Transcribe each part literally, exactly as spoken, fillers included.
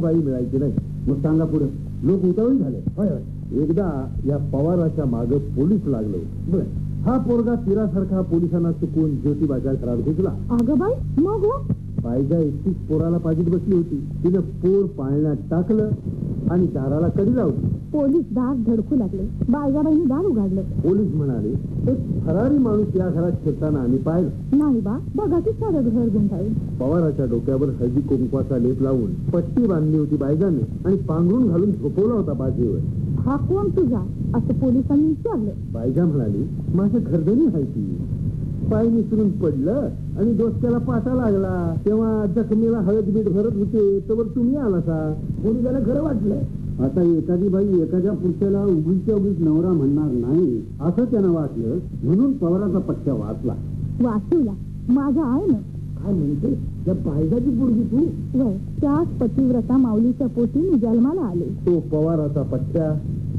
बाई मिळायची नाही. मग सांगा पुढे लोक उतावळी झाले. होय होय. एकदा या पवाराच्या मागे पोलीस लागलो. बर हा पोरगा तिरासारखा पोलिसांना चुकून ज्योतिबाच्या घरात घुसला. अगं बाई मग हो बायजा एकटीच पोराला पाजीत बसली होती. तिने पोर पाळण्यात टाकलं आणि दाराला कडी लावली. पोलीस दार धडकू लागले. बायजाबाईंनी दार उघडलं. पोलीस म्हणाले एक फरारी माणूस या घरात शिरताना आम्ही पाहिलं. नाही बा बघा की सारं घर गुंठाळी. पवाराच्या डोक्यावर हळदी कुंकवाचा लेप लावून पट्टी बांधली होती बायजाने आणि पांघरून घालून झोपवला होता बाजीवर. हा कोण तुझा असं पोलिसांनी विचारलं. बायजा म्हणाली माझं घरधनी आहे ती. पाय निसरून पडलं आणि डोसक्याला पाटा लागला तेव्हा जखमीला हळद बीट भरत होते तर तुम्ही आला सा. पोलिसाला खरं वाटलं. आता एखादी बाई एखाद्या पुरुषाला उगीच्या उगीच नवरा म्हणणार नाही असं त्यांना वाटलं म्हणून पवाराचा पट्ट्या वाचला. वाचवला माझ्या आहे ना. काय म्हणते त्या बायजाची पोरगी तू. वय त्याच पतिव्रता माऊलीच्या पोटी मी जन्माला आले. तो पवाराचा पट्ट्या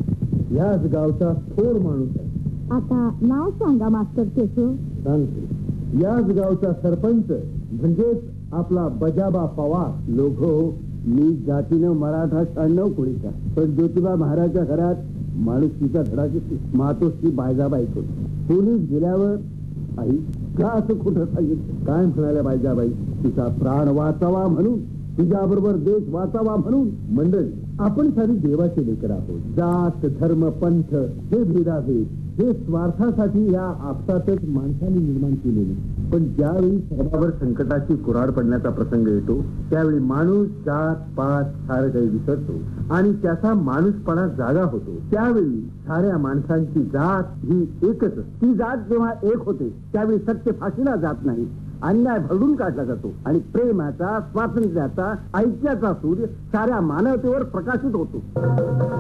याच गावचा थोर माणूस आहे. आता नाव सांगा मास्तर त्याचं. सांगते याच गावचा सरपंच म्हणजेच आपला बजाबा पवार. लोक मी जातीनं मराठा शहाण्णव कोळीचा पण ज्योतिबा महाराजच्या घरात माणुसकीचा धडा घेतली. मातोश्री बायजाबाई पोलीस गेल्यावर आई का असं खोटं सांगितलं. काय म्हणाल्या बायजाबाई तिचा प्राण वाचावा म्हणून तिच्याबरोबर देश वाचावा म्हणून. मंडळी आपण सारी देवाचे लेकर आहोत. जात धर्म पंथ हे भेदाभेद हे स्वार्थासाठी या आपसातच माणसाने निर्माण केलेले. पण ज्यावेळी सर्वावर संकटाची कुऱ्हाड पडण्याचा प्रसंग येतो त्यावेळी माणूस जात पात सारं काही विसरतो आणि त्याचा माणूसपणा जागा होतो. त्यावेळी साऱ्या माणसांची जात ही एकच. ती जात जेव्हा एक होते त्यावेळी सत्य फाशीला जात नाही. अन्याय भरडून काढला जातो आणि प्रेमाचा स्वातंत्र्याचा ऐक्याचा सूर्य साऱ्या मानवतेवर प्रकाशित होतो.